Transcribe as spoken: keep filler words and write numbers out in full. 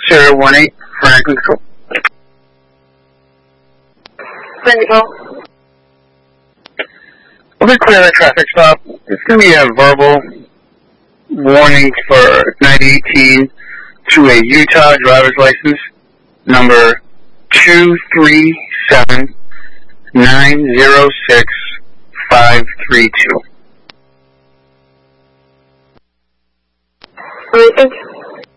zero one eight, Franklin Control. Franklin Control. We'll be clear the traffic stop. It's going to be a verbal warning for nine eighteen to a Utah driver's license number two three seven nine zero six five three two. All right, thanks.